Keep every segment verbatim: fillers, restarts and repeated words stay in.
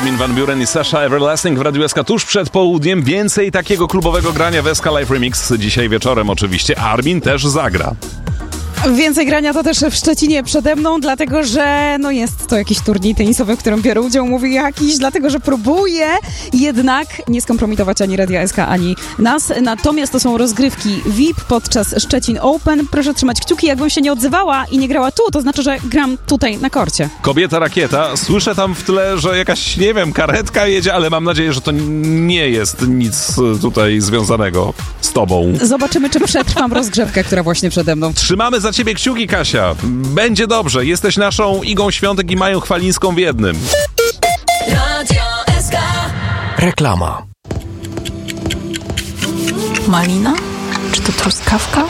Armin van Buuren i Sasha Everlasting w Radiu S K tuż przed południem. Więcej takiego klubowego grania w S K Live Remix dzisiaj wieczorem oczywiście. Armin też zagra. Więcej grania to też w Szczecinie przede mną, dlatego że no jest to jakiś turniej tenisowy, w którym biorę udział, mówię jakiś, dlatego że próbuję jednak nie skompromitować ani Radia S K, ani nas. Natomiast to są rozgrywki V I P podczas Szczecin Open. Proszę trzymać kciuki, jakbym się nie odzywała i nie grała tu, to znaczy, że gram tutaj na korcie. Kobieta rakieta, słyszę tam w tle, że jakaś, nie wiem, karetka jedzie, ale mam nadzieję, że to nie jest nic tutaj związanego z tobą. Zobaczymy, czy przetrwam rozgrzewkę, która właśnie przede mną. Trzymamy za ciebie kciuki, Kasia. Będzie dobrze. Jesteś naszą Igą Świątek i Mają Chwalińską w jednym. Radio S K. Reklama. Malina? Czy to truskawka?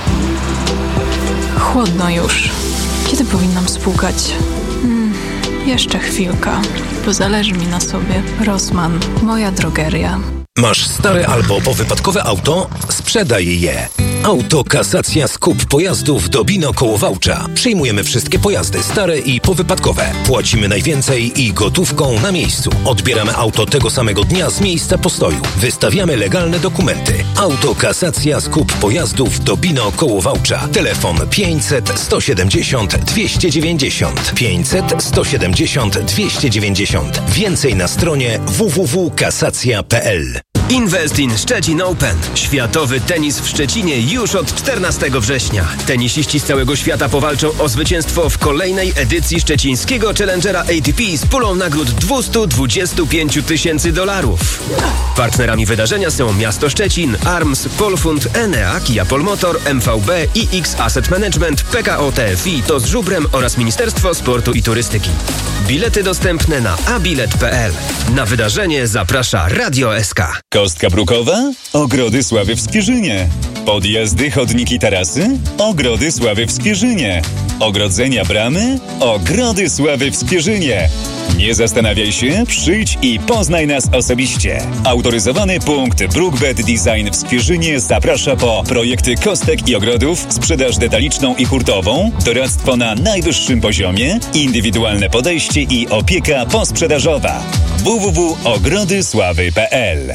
Chłodno już. Kiedy powinnam spłukać? Hmm, jeszcze chwilka, bo zależy mi na sobie. Rossmann, moja drogeria. Masz stare albo powypadkowe auto? Sprzedaj je. Autokasacja skup pojazdów do Bino koło Wałcza. Przyjmujemy wszystkie pojazdy stare i powypadkowe. Płacimy najwięcej i gotówką na miejscu. Odbieramy auto tego samego dnia z miejsca postoju. Wystawiamy legalne dokumenty. Autokasacja skup pojazdów do Bino koło Wałcza. Telefon pięćset sto siedemdziesiąt dwieście dziewięćdziesiąt. pięćset sto siedemdziesiąt dwieście dziewięćdziesiąt. Więcej na stronie w w w kropka kasacja kropka p l. Invest in Szczecin Open. Światowy tenis w Szczecinie już od czternastego września. Tenisiści z całego świata powalczą o zwycięstwo w kolejnej edycji szczecińskiego Challengera A T P z pulą nagród dwieście dwadzieścia pięć tysięcy dolarów. Partnerami wydarzenia są Miasto Szczecin, Arms, Polfund, Enea, Kia Polmotor, M V B, I X Asset Management, P K O T F I, to z Żubrem oraz Ministerstwo Sportu i Turystyki. Bilety dostępne na a bilet kropka p l. Na wydarzenie zaprasza Radio S K. Kostka brukowa? Ogrody Sławy w Skierzynie. Podjazdy, chodniki, tarasy? Ogrody Sławy w Skierzynie. Ogrodzenia, bramy? Ogrody Sławy w Skierzynie. Nie zastanawiaj się, przyjdź i poznaj nas osobiście. Autoryzowany punkt Brookbed Design w Skierzynie zaprasza po projekty kostek i ogrodów, sprzedaż detaliczną i hurtową, doradztwo na najwyższym poziomie, indywidualne podejście i opieka posprzedażowa. w w w kropka ogrody sławy kropka p l.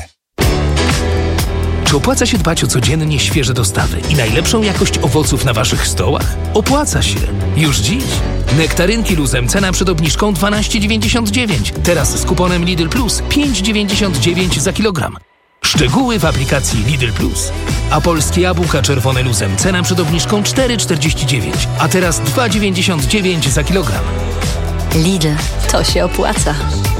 Czy opłaca się dbać o codziennie świeże dostawy i najlepszą jakość owoców na waszych stołach? Opłaca się. Już dziś. Nektarynki luzem, cena przed obniżką dwanaście dziewięćdziesiąt dziewięć. Teraz z kuponem Lidl Plus pięć dziewięćdziesiąt dziewięć za kilogram. Szczegóły w aplikacji Lidl Plus. A polskie jabłka czerwone luzem, cena przed obniżką cztery czterdzieści dziewięć, a teraz dwa dziewięćdziesiąt dziewięć za kilogram. Lidl, to się opłaca.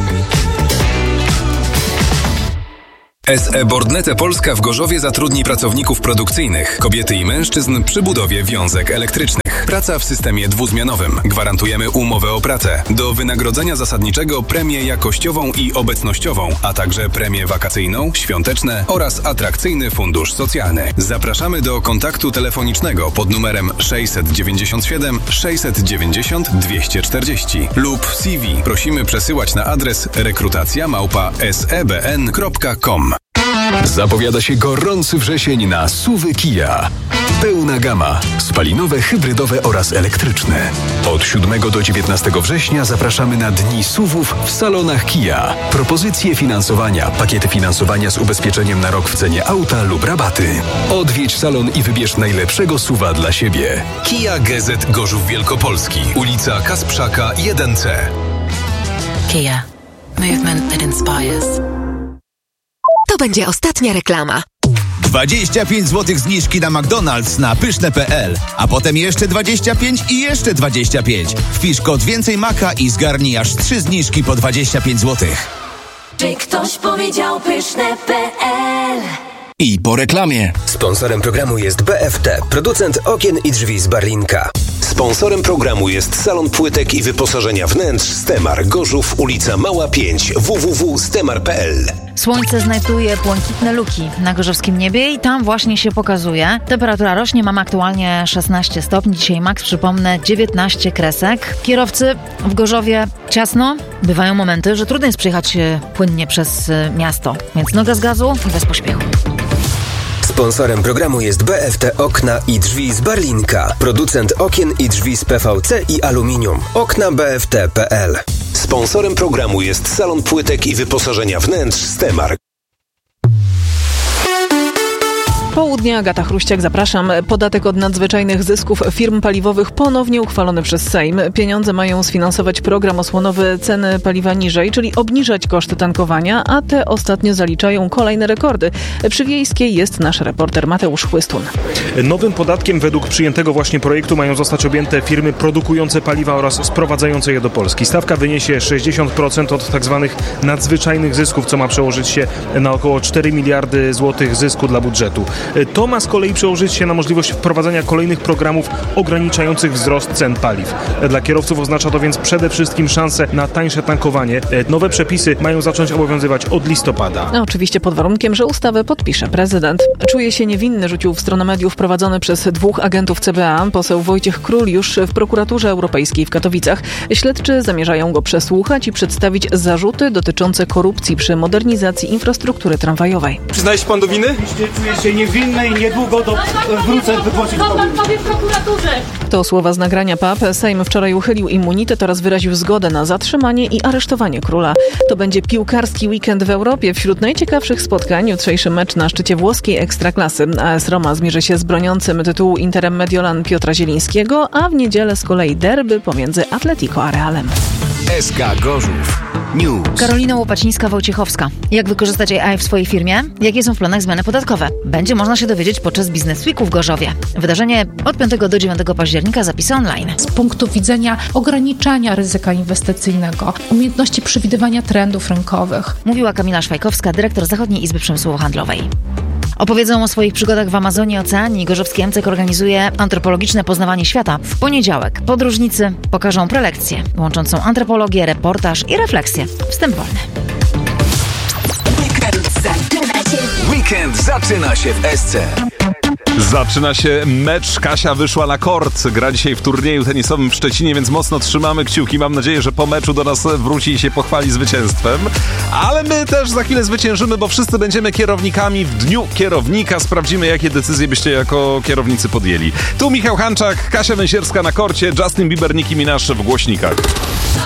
S E Bordnete Polska w Gorzowie zatrudni pracowników produkcyjnych, kobiety i mężczyzn przy budowie wiązek elektrycznych. Praca w systemie dwuzmianowym. Gwarantujemy umowę o pracę. Do wynagrodzenia zasadniczego premię jakościową i obecnościową, a także premię wakacyjną, świąteczne oraz atrakcyjny fundusz socjalny. Zapraszamy do kontaktu telefonicznego pod numerem sześćset dziewięćdziesiąt siedem sześćset dziewięćdziesiąt dwieście czterdzieści lub C V prosimy przesyłać na adres rekrutacja małpa s e b n kropka com. Zapowiada się gorący wrzesień na S U V-y Kia. Pełna gama, spalinowe, hybrydowe oraz elektryczne. Od siódmego do dziewiętnastego września zapraszamy na Dni S U V-ów w salonach Kia. Propozycje finansowania, pakiety finansowania z ubezpieczeniem na rok w cenie auta lub rabaty. Odwiedź salon i wybierz najlepszego S U V-a dla siebie. Kia G Z Gorzów Wielkopolski, ulica Kasprzaka jeden C. Kia. Movement that inspires. To będzie ostatnia reklama. dwadzieścia pięć złotych zniżki na McDonald's na pyszne kropka p l, a potem jeszcze dwadzieścia pięć i jeszcze dwadzieścia pięć. Wpisz kod więcej maka i zgarnij aż trzy zniżki po dwadzieścia pięć złotych. Czy ktoś powiedział pyszne kropka p l? I po reklamie. Sponsorem programu jest B F T, producent okien i drzwi z Barlinka. Sponsorem programu jest Salon Płytek i Wyposażenia Wnętrz Stemar Gorzów, ulica Mała pięć, w w w kropka stemar kropka p l. Słońce znajduje błękitne luki na gorzowskim niebie i tam właśnie się pokazuje. Temperatura rośnie, mamy aktualnie szesnaście stopni. Dzisiaj max, przypomnę, dziewiętnaście kresek. Kierowcy w Gorzowie ciasno. Bywają momenty, że trudno jest przejechać płynnie przez miasto, więc noga z gazu i bez pośpiechu. Sponsorem programu jest B F T Okna i Drzwi z Barlinka. Producent okien i drzwi z P V C i aluminium. Okna b f t kropka p l. Sponsorem programu jest salon płytek i wyposażenia wnętrz Stemar. Południe, Agata Chruściak, zapraszam. Podatek od nadzwyczajnych zysków firm paliwowych ponownie uchwalony przez Sejm. Pieniądze mają sfinansować program osłonowy ceny paliwa niżej, czyli obniżać koszty tankowania, a te ostatnio zaliczają kolejne rekordy. Przy Wiejskiej jest nasz reporter Mateusz Chłystun. Nowym podatkiem według przyjętego właśnie projektu mają zostać objęte firmy produkujące paliwa oraz sprowadzające je do Polski. Stawka wyniesie sześćdziesiąt procent od tzw. nadzwyczajnych zysków, co ma przełożyć się na około cztery miliardy złotych zysku dla budżetu. To ma z kolei przełożyć się na możliwość wprowadzania kolejnych programów ograniczających wzrost cen paliw. Dla kierowców oznacza to więc przede wszystkim szansę na tańsze tankowanie. Nowe przepisy mają zacząć obowiązywać od listopada. A oczywiście pod warunkiem, że ustawę podpisze prezydent. Czuje się niewinny, rzucił w stronę mediów prowadzony przez dwóch agentów C B A poseł Wojciech Król już w prokuraturze europejskiej w Katowicach. Śledczy zamierzają go przesłuchać i przedstawić zarzuty dotyczące korupcji przy modernizacji infrastruktury tramwajowej. Przyznaje się pan do winy? Czuję się niewinny i niedługo do, wrócę wygłosić pan powie w prokuraturze. To słowa z nagrania P A P. Sejm wczoraj uchylił immunitet oraz wyraził zgodę na zatrzymanie i aresztowanie króla. To będzie piłkarski weekend w Europie. Wśród najciekawszych spotkań jutrzejszy mecz na szczycie włoskiej Ekstraklasy. A S Roma zmierzy się z broniącym tytułu Interem Mediolan Piotra Zielińskiego, a w niedzielę z kolei derby pomiędzy Atletico a Realem. S K Gorzów News. Karolina Łopacińska-Wojciechowska. Jak wykorzystać A I w swojej firmie? Jakie są w planach zmiany podatkowe? Będzie można się dowiedzieć podczas Business Weeku w Gorzowie. Wydarzenie od piątego do dziewiątego października, zapisy online. Z punktu widzenia ograniczania ryzyka inwestycyjnego, umiejętności przewidywania trendów rynkowych. Mówiła Kamila Szwajkowska, dyrektor Zachodniej Izby Przemysłu Handlowej. Opowiedzą o swoich przygodach w Amazonii i Oceanii. Gorzowski M C K organizuje antropologiczne poznawanie świata. W poniedziałek podróżnicy pokażą prelekcję łączącą antropologię, reportaż i refleksję. Wstęp wolny. Weekend zaczyna się w S C. Zaczyna się mecz. Kasia wyszła na kort. Gra dzisiaj w turnieju tenisowym w Szczecinie, więc mocno trzymamy kciuki. Mam nadzieję, że po meczu do nas wróci i się pochwali zwycięstwem. Ale my też za chwilę zwyciężymy, bo wszyscy będziemy kierownikami w Dniu Kierownika. Sprawdzimy, jakie decyzje byście jako kierownicy podjęli. Tu Michał Hanczak, Kasia Węsierska na korcie, Justin Bieber, Nicki Minaj w głośnikach.